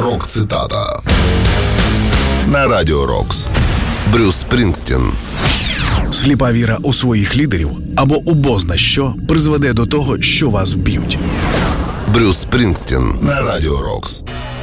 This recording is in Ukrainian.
Рок-цитата на Радіо Рокс. Брюс Спрінгстін. Сліпа віра у своїх лідерів або у бозна що призведе до того, що вас вб'ють. Брюс Спрінгстін на Радіо Рокс.